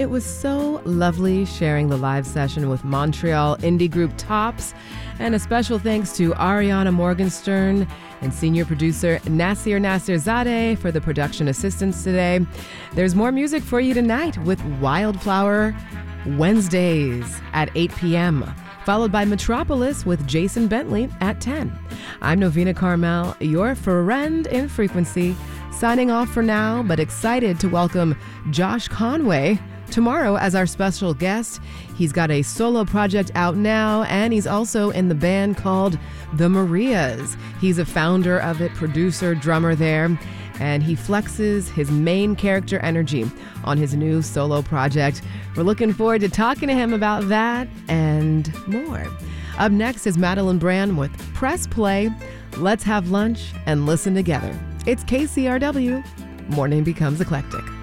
It was so lovely sharing the live session with Montreal indie group Tops, and a special thanks to Ariana Morgenstern and senior producer Nasir Zadeh for the production assistance today. There's more music for you tonight with Wildflower Wednesdays at 8 p.m., followed by Metropolis with Jason Bentley at 10. I'm Novena Carmel, your friend in frequency, signing off for now, but excited to welcome Josh Conway tomorrow as our special guest. He's got a solo project out now, and he's also in the band called The Marias. He's a founder of it, producer, drummer there, and he flexes his main character energy on his new solo project. We're looking forward to talking to him about that and more. Up next is Madeline Brand with Press Play. Let's have lunch and listen together. It's KCRW. Morning Becomes Eclectic.